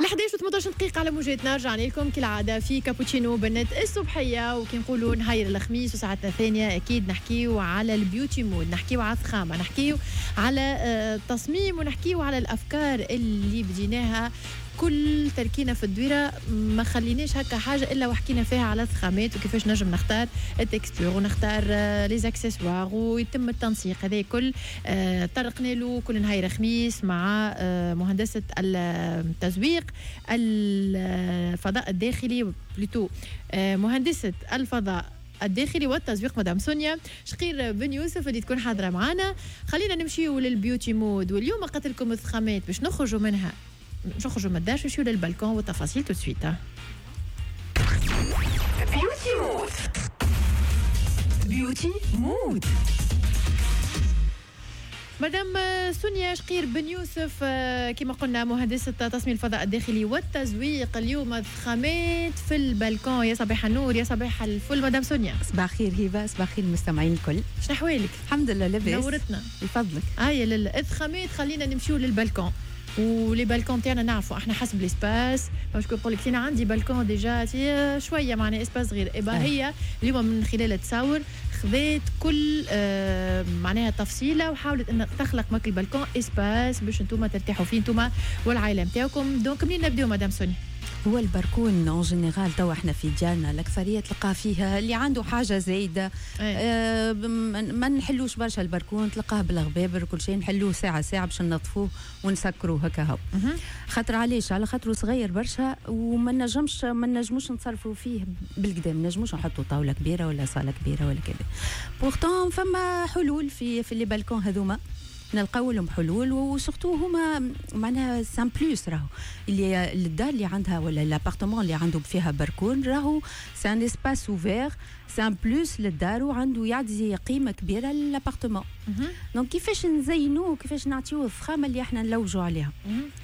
11 دقيقة على موجاتنا. رجعنا لكم كالعادة في كابوتشينو بنات الصبحية، وكي نقولوا نهاية الخميس وساعتنا الثانية أكيد نحكيو على البيوتي مود، نحكيو على الثخامة، نحكيو على التصميم، ونحكيو على الأفكار اللي بديناها كل تركينا في الدويرة. ما خليناش هكا حاجة إلا وحكينا فيها على الثخامات وكيفاش نجم نختار التكستور ونختار لي اكسسوار ويتم التنسيق. هذا كل طرقنا له كل نهاية خميس مع مهندسة التسويق الفضاء الداخلي، بلوتو مهندسة الفضاء الداخلي والتسويق مدام سونيا شقير بن يوسف اللي تكون حاضرة معنا. خلينا نمشيو للبيوتي مود، واليوم قلت لكم الثخامات باش نخرجوا منها، نخرجوا من الدار نمشيو للبالكون والتفاصيل تو سويت. بيوتي مود، بيوتي مود. مدام سونيا شقير بن يوسف كما قلنا مهندسة تصميم الفضاء الداخلي والتسويق، اليوم الثخامات في البالكون. يا صباح النور، يا صباح الفل مدام سونيا. صباح الخير هبه، صباح الخير المستمعين الكل. شنو احوالك؟ الحمد لله لاباس. نورتنا بفضلك. الثخامات خلينا نمشيو للبالكون. ولي بالكون تاعنا نعرفوا احنا حسب الاسباس، باش نقول لك انا عندي بالكون ديجا شويه معناها اسباس صغير، هي اليوم من خلال التصاور خذيت كل معناها تفصيله وحاولت ان تخلق ماك البالكون اسباس باش انتم ترتاحوا فيه انتم والعائله نتاعكم. دونك منين نبداو مدام سوني؟ هو البركون اون جينيرال توا احنا في ديالنا الاكثريه تلقى فيها اللي عنده حاجه زايده ما نحلوش برشا البركون، تلقاه بالغبابر وكل شيء نحلوه ساعه باش ننظفوه ونسكروه هكا هو. خاطر علاش؟ على خاطر صغير برشا وما نجموش نتصرفوا فيه بالقدام، ما نجموش نحطوا طاوله كبيره ولا صاله كبيره ولا كذا. بورتون فما حلول في لي بالكون هذوما نلقاو لهم حلول، وسورتو هما معناها سان بلوس. راهو اللي الدار اللي عندها ولا لابارتمون اللي عنده فيها بركون راهو سان اسباس اوفير سان بلوس للدار، وعنده يعطي قيمه كبيره للابارتمون. دونك كيفاش نزينوه وكيفاش نعطيوه الفخامه اللي احنا نلوجوا عليها؟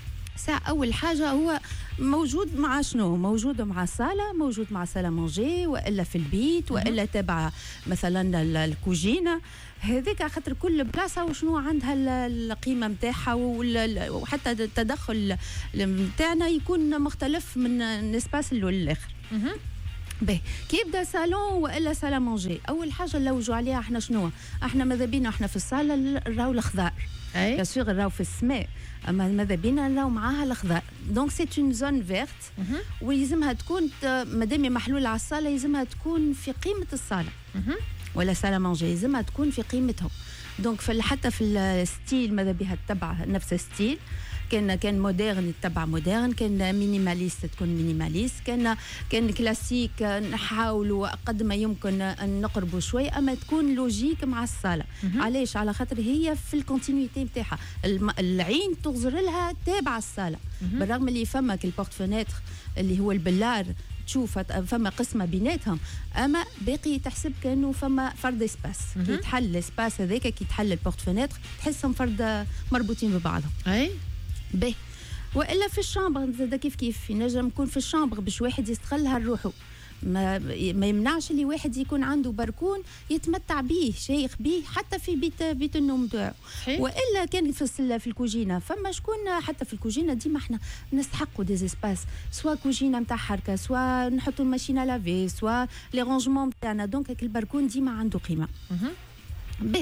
أول حاجة هو موجود مع شنو؟ موجود مع الصالة، موجود مع صالة مونجي، وإلا في البيت، وإلا تبع مثلا الكوجينة. هذيك خاطر كل بلاصة وشنو عندها القيمة متاعها، وحتى التدخل متاعنا يكون مختلف من الاسباس للآخر. باهي كي يبدا صالون والا صاله مونجي، اول حاجه نلوجوا عليها احنا شنو؟ احنا ماذا بينا احنا في الصاله نراو الخضار، بيان سور نراو في السماء، اما ماذا بينا نراو معاها الخضار. دونك سي اون زون فيرت ويلزمها تكون مادام محلوله على الصاله يلزمها تكون في قيمه الصاله ولا صاله مونجي، يلزمها تكون في قيمتهم. دونك حتى في الستيل ماذا بها تتبع نفس الستيل، كان مودرن يتبع مودرن، كان مينيماليست تكون مينيماليست، كان كلاسيك نحاولوا قد ما يمكن ان نقربوا شوي، اما تكون لوجيك مع الصاله. علاش؟ على خاطر هي في الكونتينيتي نتاعها، العين تغزر لها تابعه الصاله، بالرغم اللي فمك البورت فونيتر اللي هو البلار تشوف فما قسمه بيناتهم، اما باقي تحسب كانه فما فرد اسباس. كي تحل الاسباس هذاك، كي تحل البورت فونيتر تحسهم فرد مربوطين ببعضهم. باهي والا في الشامبر زاد كيف ينجم يكون في الشامبر باش واحد يستغلها لروحه. ما يمنعش اللي واحد يكون عنده بركون يتمتع به، شيخ به حتى في بيت النوم تاعو. والا كان في الكوجينه، فما شكون حتى في الكوجينه ديما احنا نستحقوا دي اسباس، سوا كوجينه نتاع حركه، سوا نحطوا الماشينه لافي، سوا لي رونجمون تاعنا. دونك البركون ديما عنده قيمه. باهي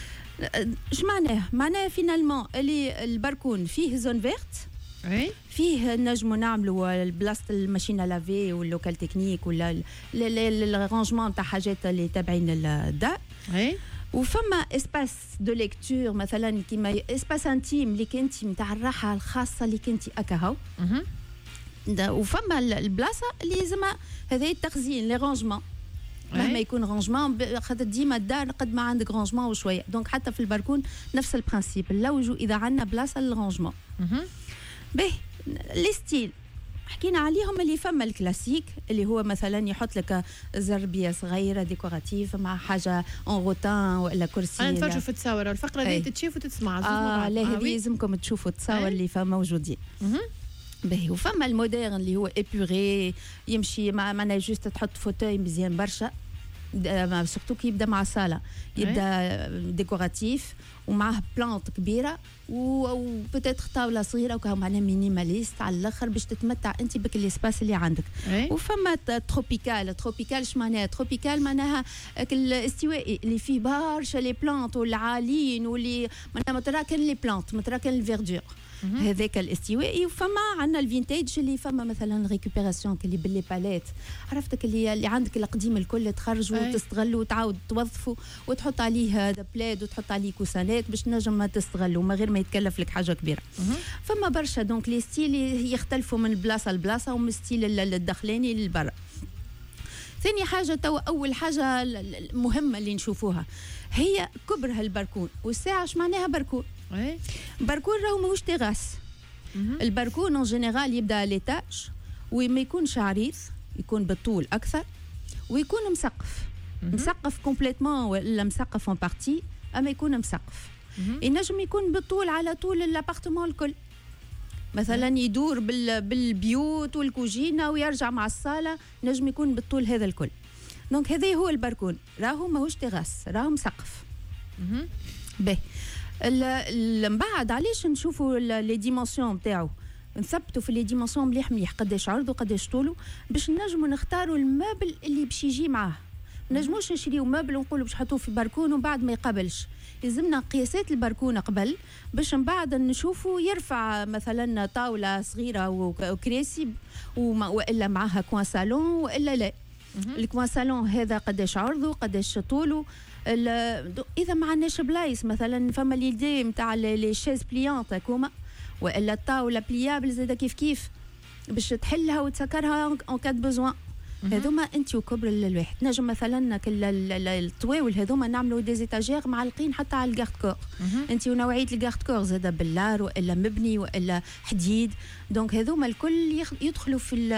اش معناه فينالمون اللي البركون فيه زون فيرت، فيه نجموا نعملوا بلاصه الماشينه لافي واللوكال تكنيك ولا الرانجمون تاع حاجات اللي تابعين الدار. وفما اسباس دو ليكتور مثلا كيما اسباس انتيم اللي كنتي نتاع الراحه الخاصه اللي كنتي اكاهو. وفما البلاصه اللي لازمها هذا التخزين لي رانجمون، مهما يكون رانجمون خاطر ديما الدار قد ما عندك رانجمون وشويه. دونك حتى في البركون نفس البرانسيب، نلوجوا اذا عندنا بلاصه للرانجمون. باهي لي ستيل حكينا عليهم، اللي فما الكلاسيك اللي هو مثلا يحط لك زربيه صغيره ديكوراتيف مع حاجه اون روتان ولا كرسي. انا نتفرجوا في التصاور الفقره دي تتشاف وتتسمع. لا هذه لازمكم تشوفوا التصاور اللي موجودين. باهي وفما المودرن اللي هو ايبوري، يمشي معناها جوست تحط فوتوي مزيان برشا سورتو كي يبدا مع الصاله يبدا ديكوراتيف ومعاه بلانت كبيره وبتاتر طاوله صغيره وكا معناها مينيماليست على الاخر باش تتمتع انت بك الاسباس اللي عندك. وفما تروبيكال معناها تروبيكال معناها الاستوائي اللي فيه برشا لي بلانت والعالين واللي معناها متراكن لي بلانت متراكن الفيردور هذاك الاستوائي. وفما عندنا الفينتاج اللي فما مثلا ريكوبيراسيون اللي باللي باليت عرفتك اللي عندك القديم الكل تخرج وتستغل وتعاود توظفه وتحط عليه هذا بلاد وتحط عليه كوسانات باش نجم ما تستغلوا من غير ما يتكلف لك حاجه كبيره. فما برشا دونك لي ستيل يختلفوا من بلاصه لبلاصه ومن ستيل الداخلاني للبرا. ثاني حاجه توا اول حاجه المهمه اللي نشوفوها هي كبر هالبركون والساعه اش معناها بركون. بركون راهو ماهوش تيغاس. البركون اون جينيرال يبدا ليتاج وما يكونش عريض يكون بالطول اكثر ويكون مسقف كومبليتمون ولا مسقف اون بارتي اما يكون مسقف. ينجم يكون بالطول على طول الابارتمون الكل مثلا يدور بالبيوت والكوجينه ويرجع مع الصاله نجم يكون بالطول هذا الكل. دونك هذا هو البركون راهو ماهوش تيغاس راهو مسقف. باهي من بعد علاش نشوفوا لي ديمونسيون نتاعو نثبتوا في لي ديمونسيون مليح قداش عرضه وقداش طوله باش نجموا نختاروا المبل اللي باش يجي معاه. ما نجموش نشريو مبل ونقولوا باش نحطوه في بركون ومن بعد ما يقبلش. لازمنا قياسات البركون قبل باش من بعد نشوفوا يرفع مثلا طاوله صغيره وكراسي والا معها كوان صالون والا لا. الكوان صالون هذا قداش عرضه قداش طوله. اذا ما عندناش بلايص مثلا فما ليدي نتاع لي شيز بليانت هكوما والا الطاوله بليابل زاده كيف باش تحلها وتسكرها اون كاد بوزوان. هذوما انت وكبر الواحد نجم مثلا الطواول هذوما نعملوا ديزيتاجير معلقين حتى على الكارت كور. انت ونوعيه الكارت كور زاده باللار والا مبني والا حديد. دونك هذوما الكل يدخلوا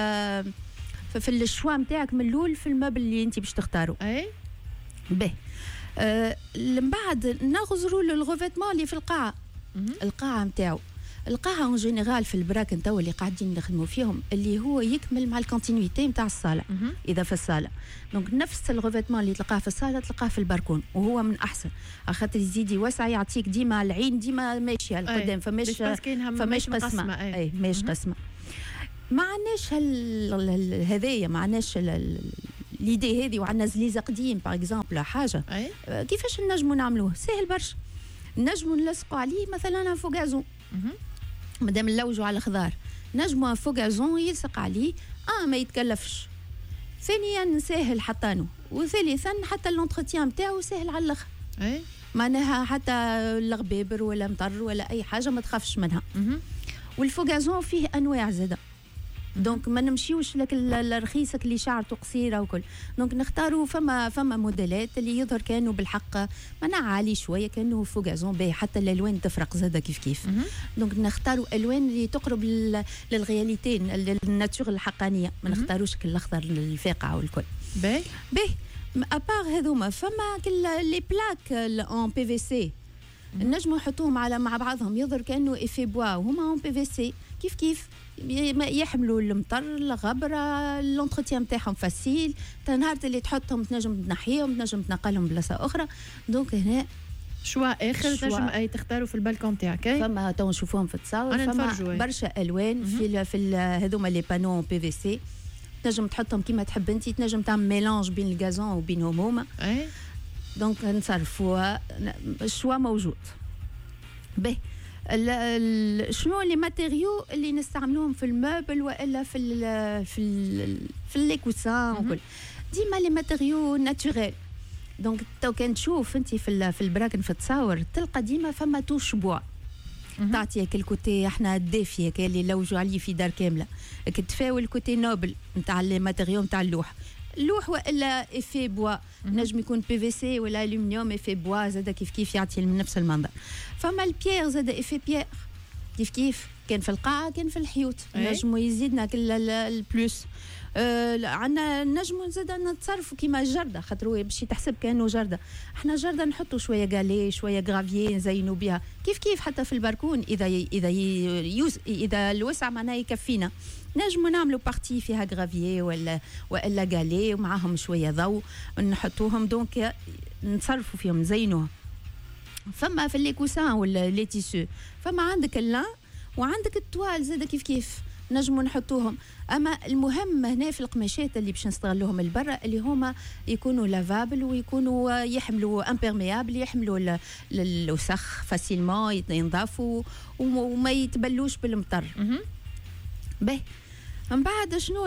في الشوا نتاعك من الاول في المبل اللي انت باش تختاروا. باهي من بعد نغزروا للغوفيتمون اللي في القاعه. القاعه نتاعو القاعه اون جينيرال في البراكن توا اللي قاعدين نخدموا فيهم اللي هو يكمل مع الكونتينيتي نتاع الصاله. اذا في الصاله دونك نفس الغوفيتمون اللي تلقاه في الصاله تلقاه في البركون وهو من احسن خاطر يزيد يوسع يعطيك ديما العين ديما ماشيه لقدام فماش قسمه. اي ماش قسمه. ما عندناش هذايا ما عندناش ليدي هذه وعندنا زليزه قديم باغ اكزومبل حاجه كيفاش نجموا نعملوه سهل برشا. نجموا نلصقوا عليه مثلا فوغازون مادام نلوجوا على الخضار نجموا فوغازون يلصق عليه ما يتكلفش. ثانيا سهل حطانه وثالثا حتى الانتروتيان نتاعو سهل على الاخر. معناها حتى الغبابر ولا مطر ولا اي حاجه ما تخافش منها. والفوغازون فيه انواع زاده دونك ما نمشيوش لك الرخيصه اللي شعرته قصيره وكل. دونك نختاروا فما موديلات اللي يظهر كانوا بالحق معناها عالي شويه كانوا فوغازون باهي حتى الالوان تفرق زاده كيف. دونك نختاروا الوان اللي تقرب للغياليتي للناتور الحقانيه ما نختاروش الاخضر الفاقع والكل. باهي ابار هذوما فما لي بلاك اون بي في سي نجموا نحطوهم على مع بعضهم يظهر كانه افي بوا وهما اون بي في سي كيف يحملوا المطر الغبره الانتروتيان نتاعهم فاسيل نهار اللي تحطهم تنجم تنحيهم تنجم تنقلهم بلاصه اخرى. دونك هنا شوا اخر تنجم اي تختاروا في البالكون تاعك. فما تو نشوفوهم في التصاور فما برشا الوان في هذوما لي بانو بي في سي تنجم تحطهم كيما تحب انت تنجم تعمل ميلانج بين الغازون وبينهم هما. دونك نصرفوها الشوا موجود. باهي شنو لي ماتيريو اللي نستعملوهم في الموبل والا في لي كوسان وكل ديما لي ماتيريو ناتوريل. دونك تو كان تشوف انت في البراكن في التصاور تلقى ديما فما توش بوا تعطيك الكوتي احنا الدافيه كاين اللي لوجوا عليه في دار كامله كتفاول الكوتي نوبل نتاع لي ماتيريو نتاع اللوح والا افي بوا نجم يكون بي في سي ولا الومنيوم افي بوا زاد كيف يعطي من نفس المنظر. فما البيير زاد افي بيير كيف كان في القاعه كان في الحيوط نجموا يزيدنا كل البلوس. عندنا نجموا زاد نتصرفوا كيما الجرده خاطر باش تحسب كانه جرده. احنا جرده نحطوا شويه غالي شويه غرافيي نزينوا بها كيف حتى في البركون اذا الوسع معناه يكفينا نجموا نعملوا بارتي فيها غرافيي ولا غالي ومعاهم شويه ضوء نحطوهم دونك نتصرفوا فيهم نزينوها. فما في ليكوسان ولا لي تيسو فما عندك اللان وعندك التوال زاد كيف نجموا نحطوهم. اما المهم هنا في القماشات اللي باش نستغلوهم البرة اللي هما يكونوا لافابل ويكونوا يحملوا امبيرميابل يحملوا الوسخ فاسيلمون ينضافوا وما يتبلوش بالمطر. باهي من بعد شنو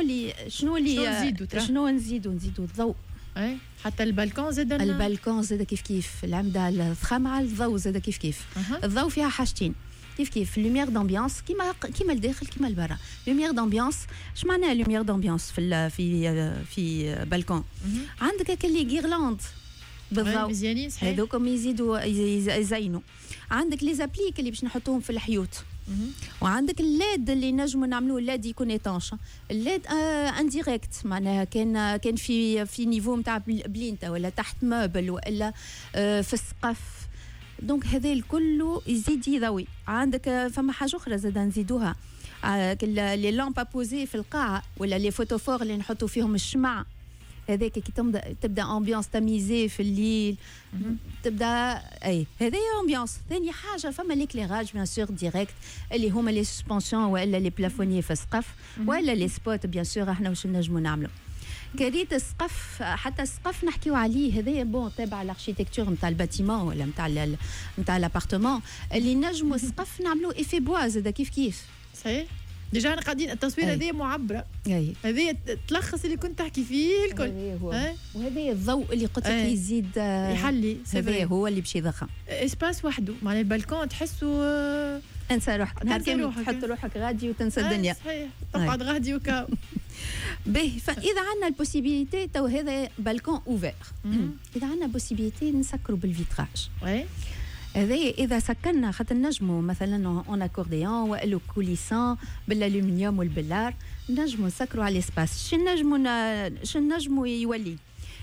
نزيدوا الضوء. اي حتى البالكون زاد كيف العمده الفخامه الضوء زاد كيف الضوء فيها حاجتين كيف لوميير دامبيونس كيما الداخل كيما البرا. لوميير دامبيونس اش معناها لوميير دامبيونس في بالكون عندك كلي غيرلاند بالضوء مزيانين صحيح هذوكم يزيدوا يزينوا. عندك لي زابليك اللي باش نحطوهم في الحيوط وعندك الليد اللي نجموا نعملوه الليد يكون ايطانش. الليد انديريكت معناها كان في نيفو نتاع بلينتا ولا تحت موبل ولا في السقف دونك هذا الكل يزيد يضوي. عندك فما حاجه اخرى زاد نزيدوها لي لامب بوزي في القاعه ولا لي فوتوفور اللي نحطوا فيهم الشمع هذاك كي تبدا امبيونس تميزي في الليل تبدا هذه امبيونس. ثاني حاجه فما ليكليراج بيان سور ديريكت اللي هما لي سسبونسيون ولا لي بلافوني في السقف ولا لي سبوت بيان سور احنا واش نجموا نعملوا. كريت السقف حتى السقف نحكيو عليه هذايا بون تابع الاركيتكتور نتاع الباتيمون ولا نتاع الابارتمون اللي نجموا السقف نعملوا ايفي بوا زاد كيف صحيح. ديجا انا قاعدين التصوير هذه معبره هذه تلخص اللي كنت تحكي فيه الكل وهذا الضوء اللي قلت لك يزيد يحلي هذا هو اللي باش يضخم اسباس وحده معناها البالكون تحسوا انسى روحك نهار كامل تحط روحك غادي وتنسى الدنيا صحيح تقعد غادي وكا باهي. فاذا عندنا البوسيبيليتي تو هذا بالكون اوفير اذا عندنا بوسيبيليتي نسكروا بالفيتراج هذا اذا سكرنا خاطر نجموا مثلا اون اكورديون ولا كوليسون بالالومنيوم والبلار نجموا نسكروا على الاسباس. شنو نجموا يولي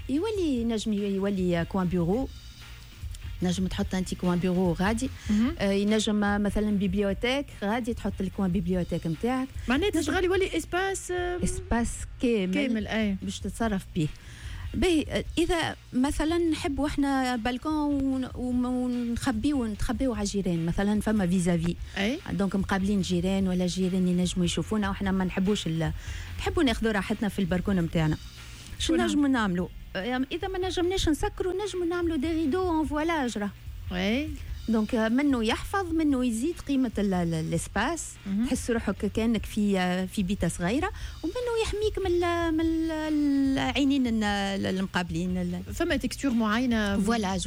كوان بيرو نجم تحط انت كوان بيرو غادي ينجم مثلا بيبليوتيك غادي تحط الكوان بيبليوتيك نتاعك معناتها تشغل يولي اسباس كامل باش تتصرف به. باهي اذا مثلا نحبوا احنا بالكون ونخبيو على الجيران مثلا فما فيزافي دونك مقابلين جيران ولا جيران ينجموا يشوفونا وحنا ما نحبوش نحبوا ناخذوا راحتنا في البلكون نتاعنا. شنو نجموا نعملوا اذا ما نجمناش نسكروا نجموا نعملوا دي ريدو اون فوالاج دونك منه يحفظ منه يزيد قيمه الاسباس تحس روحك كانك في بيتا صغيره ومنه يحميك من العينين المقابلين. فما تكستور معينه فوالاج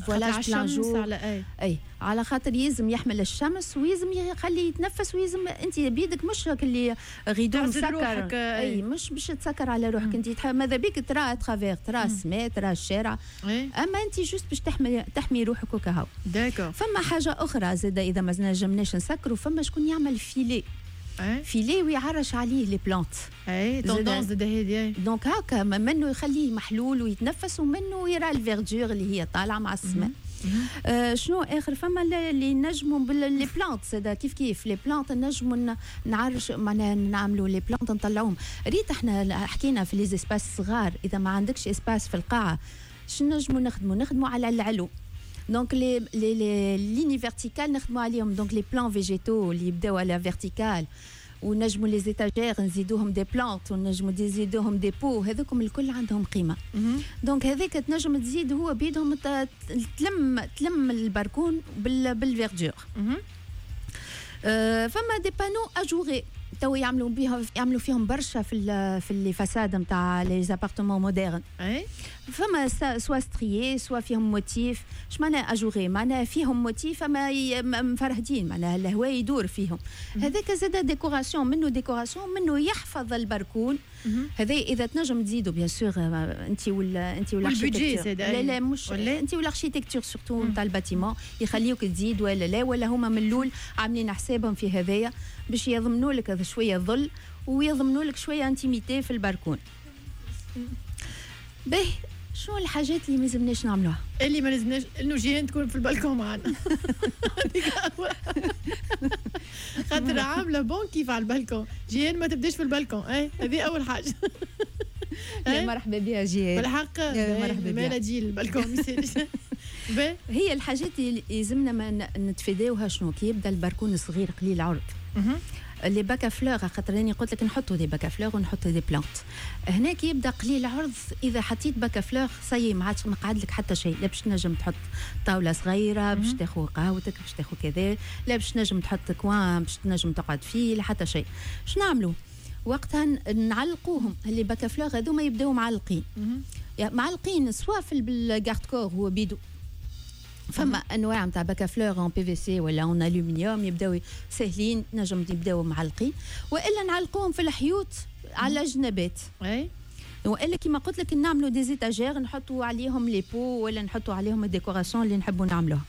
على خاطر يلزم يحمل الشمس ويلزم يخلي يتنفس ويلزم انت بيدك مش اللي غيدو مسكر مش باش تسكر على روحك انت ماذا بيك ترى ترافير ترى السماء ترى الشارع اما انت جوست باش تحمي روحك وكهو. داكور. فما حاجه اخرى زاده اذا ما نجمناش نسكروا فما شكون يعمل فيلي ويعرش عليه لي بلانت توندونس زاده هذه دونك هكا منه يخليه محلول ويتنفس ومنه يرى الفيردور اللي هي طالعه مع السماء. شنو اخر فما اللي نجموا باللي بلانت زاده كيف لي بلانت نجموا نعرش معناها نعملوا لي بلانت نطلعوهم. ريت احنا حكينا في لي اسباس صغار اذا ما عندكش اسباس في القاعه شنو نجموا نخدموا على العلو دونك لي ليني فيرتيكال نخدموا عليهم دونك لي بلان فيجيتو اللي يبداو على فيرتيكال ونجموا لي زيتاجير نزيدوهم دي بلانت ونجموا نزيدوهم دي بو هذوكم الكل عندهم قيمه دونك هذاك تنجم تزيد هو بيدهم تلم البركون بالفيردور. فما دي بانو اجوري تو يعملوا فيهم برشا في لي فساد نتاع لي زابارتمون مودرن. فما سوا ستريي سوا فيهم موتيف، اش معناها اجوري، معناها فيهم موتيف اما مفرهدين، معناها الهواء يدور فيهم. هذاك زاد ديكوراسيون، منه يحفظ البركون. هذا اذا تنجم تزيدوا بيان سور انت والاركيتكتور، لا مش انت والاركيتكتور سورتو نتاع الباتيمون، يخليوك تزيد ولا هما من الاول عاملين حسابهم في هذايا باش يضمنوا لك شويه ظل ويضمنوا لك شويه انتيميتي في البركون. باهي شنو الحاجات اللي ما لازمناش نعملوها؟ اللي ما لازمناش انه جيهان تكون في البالكون معنا. خاطر عامله بون كيف على البالكون، جيهان ما تبداش في البالكون، هذه اول حاجه. مرحبا بها جيهان. بالحق مرحبا بها. ما تجي البالكون هي الحاجات اللي لازمنا ما نتفاداوها. شنو كي يبدا البركون صغير قليل عرض، لي باكا فلور، خاطر راني قلت لك نحطوا دي باكا فلور ونحطوا دي بلانت. هنا كي يبدا قليل عرض، اذا حطيت باكا فلور سي ما عادش مقعد لك حتى شيء، لا باش تنجم تحط طاوله صغيره باش تاخذ قهوتك، باش تاخذ كذا، لا باش تنجم تحط كوان باش تنجم تقعد فيه، لا حتى شيء. شنو نعملوا وقتها؟ نعلقوهم اللي باكا فلور هذوما يبداو معلقين، معلقين سواء في الكارت كور هو بيدو، فما انواع نتاع باكا فلور اون بي في سي ولا اون الومنيوم يبداو ساهلين، نجم يبداو معلقين، والا نعلقوهم في الحيوط على جنبات. والا كيما قلت لك نعملوا دي زيتاجير نحطوا عليهم لي بو ولا نحطوا عليهم الديكوراسيون اللي نحبوا نعملوها.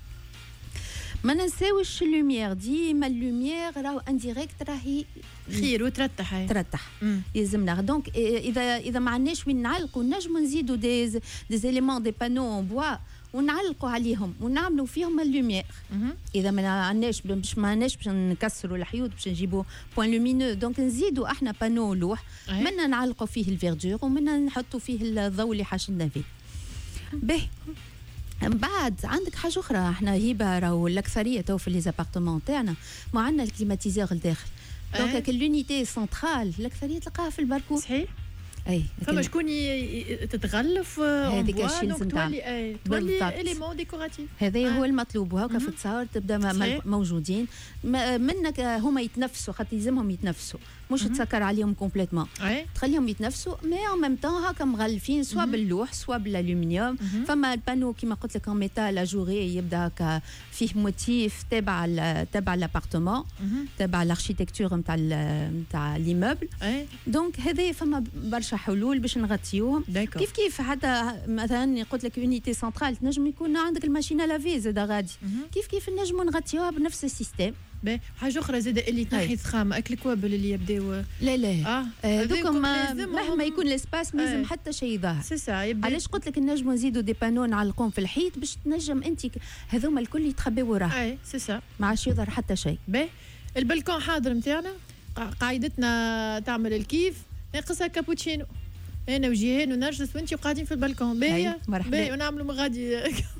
ما ننساوش اللوميير، ديما اللوميير راهو انديريكت راهي خير وترتح يلزمنا. دونك اذا ما عندناش وين نعلقوا نجموا نزيدوا دي زيليمون دي بانو اون بوا ونعلقوا عليهم ونعملوا فيهم اللوميير. اذا ما عندناش باش نكسروا الحيوط باش نجيبوا بوين لومينو، دونك نزيدوا احنا بانو لوح منا نعلقوا فيه الفيردور ومنا نحطوا فيه الضوء اللي حاشلنا فيه. به من بعد عندك حاجه اخرى، احنا هيبه راهو الاكثريه تو في لي زابارتمون تاعنا ما عندنا الكليماتيزور لداخل، دونك اللونيتي سنترال الاكثريه تلقاها في البركون. صحيح. فما شكون تتغلف هذيك الشيء لازم تولي اليمون ديكوراتيف. هذا هو المطلوب، وهكا في التصاور تبدا موجودين منك هما يتنفسوا، خاطر يلزمهم يتنفسوا مش تسكر عليهم كومبليتمون، تخليهم يتنفسوا مي اون ميم طون هكا مغلفين سوا باللوح سوا بالالومنيوم. فما البانو كيما قلت لك اون ميتال اجوري يبدا هكا فيه موتيف تبع الابارتمون تبع الاركيتكتور نتاع ليموبل. دونك هذا فما برشا حلول باش نغطيوهم. كيف حتى مثلا قلت لك يونيتي سنترال تنجم يكون عندك الماشينه لافي زاد غادي، كيف نجموا نغطيوها بنفس السيستم. حاجه اخرى زاد اللي تنحي ضخامه اكل كوابل اللي يبداو لا دوكم مهما يكون الاسباس ما لازم حتى شيء ظاهر. علاش قلت لك نجموا نزيدوا دي بانو نعلقوهم في الحيط باش تنجم انت هذوما الكل يتخباو وراه. ما عادش يظهر حتى شيء. البلكون حاضر نتاعنا، قاعدتنا تعمل الكيف، ناقصها كابوتشينو انا وجيهان ونرجس وانتي وقاعدين في البلكون. باهي ونعملوا مغادي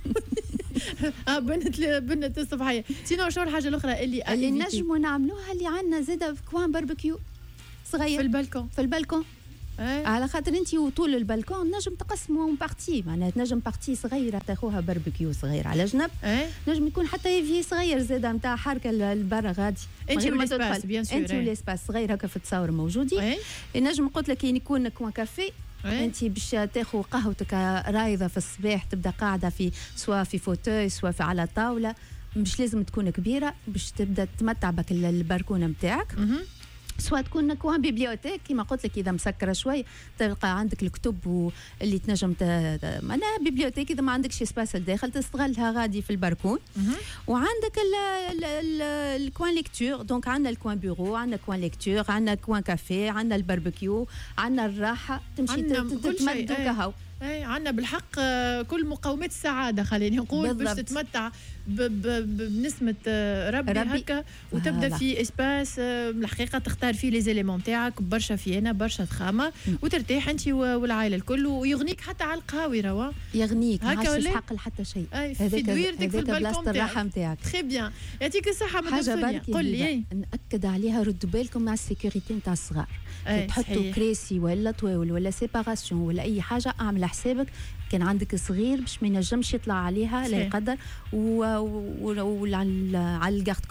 بنت الصباحيه. سينو شنو الحاجه الاخرى اللي نجموا نعملوها اللي عندنا زاده كوان باربيكيو صغير في البلكون على خاطر انت وطول البلكون نجم تقسموا بارتي، معناها تنجم بارتي صغيره تاخوها باربيكيو صغير على جنب، نجم يكون حتى ايفي صغير زاده نتاع حركه للبرا غادي انت والاسباس بيان سور، انت والاسباس صغير هكا في التصاور موجودين. نجم قلت لك يكون كوان كافي انت باش تاخذ قهوتك رايضه في الصباح، تبدا قاعده في سواء في فوتوي سواء على طاوله، مش لازم تكون كبيره باش تبدا تمتع بك البركونه نتاعك. سواء تكون كوان بيبليوتيك كما قلت لك اذا مسكره شوي تلقى عندك الكتب اللي تنجم معناها بيبليوتيك اذا ما عندكش اسباس لداخل تستغلها غادي في البركون. وعندك الكوان ليكتور، دونك عندنا الكوان بيرو، عندنا كوان ليكتور، عندنا كوان كافيه، عندنا الباربيكيو، عندنا الراحه تمشي تتمدوا كهو. عندنا بالحق كل مقومات السعاده خليني نقول باش تتمتع بنسمه ربي هكا وتبدا في اسباس الحقيقه تختار فيه لي زيليمون تاعك برشا فينا برشا ضخامه وترتاح انت والعائله الكل، ويغنيك حتى على القهاوي روا يغنيك ما عادش تسحق لحتى شيء. في دويرتك في البلكون الراحه نتاعك. تري بيان، يعطيك الصحه مدام سونيا. قول لي ناكد عليها، ردوا بالكم مع السيكوريتي نتاع الصغار، تحطوا كريسي ولا طويل ولا سيباراسيون ولا اي حاجه، اعمل حسابك كان عندك صغير باش ما ينجمش يطلع عليها لا يقدر، وعلى الكارت كور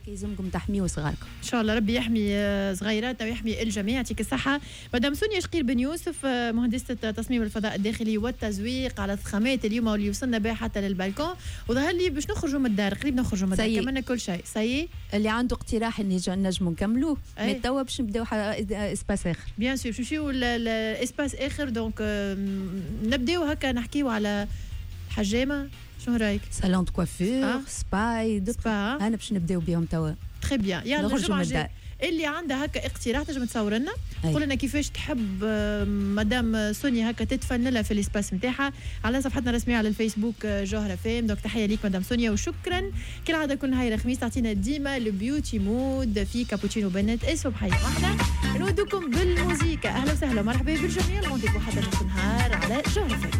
يلزمكم تحميوا صغاركم ان شاء الله. ربي يحمي صغيراتنا ويحمي الجميع. يعطيك الصحه مدام سونيا شقير بن يوسف، مهندسه تصميم الفضاء الداخلي والتزويق، على الضخامات اليوم واللي وصلنا بها حتى للبالكون. وظهر لي باش نخرجوا من الدار، قريب نخرجوا من الدار، كملنا كل شيء. سي اللي عنده اقتراح ان نجموا نكملوه، مي توا باش نبداو اسباس اخر. بيان سور باش نمشيو لاسباس اخر. دونك نبداو هكا نحكيو على حجامه. شنو رايك؟ صالون دو كوافور، سبا. انا باش نبداو بهم توا. تري بيان. يلا نخرجوا من الدار. اللي عندها هكا اقتراح تنجم تصور لنا، قول لنا كيفاش تحب مدام سونيا هكا تتفن لها في الاسباس نتاعها على صفحتنا الرسميه على الفيسبوك جوهره فام. دونك تحيه ليك مدام سونيا، وشكرا. كالعاده كل نهار الخميس تعطينا ديما البيوتي مود في كابوتشينو بنات الصبحيه واحده. نودكم بالموسيقى. اهلا وسهلا ومرحبا بالجميع. رونديفو حتى نص النهار على جوهره فام.